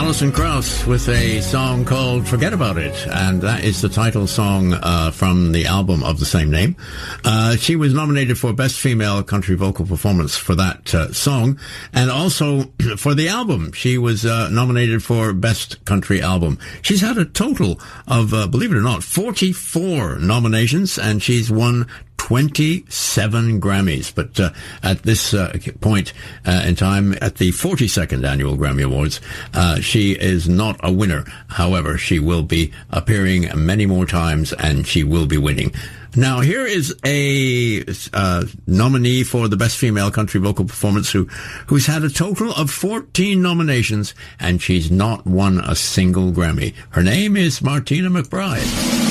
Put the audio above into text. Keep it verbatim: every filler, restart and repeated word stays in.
Alison Krauss with a song called Forget About It, and that is the title song uh, from the album of the same name. Uh, she was nominated for Best Female Country Vocal Performance for that uh, song, and also for the album. She was uh, nominated for Best Country Album. She's had a total of, uh, believe it or not, forty-four nominations, and she's won twenty-seven Grammys. But uh, at this uh, point uh, in time, at the forty-second Annual Grammy Awards, uh, she is not a winner. However, she will be appearing many more times, and she will be winning. Now, here is a uh, nominee for the Best Female Country Vocal Performance who who's had a total of fourteen nominations, and she's not won a single Grammy. Her name is Martina McBride.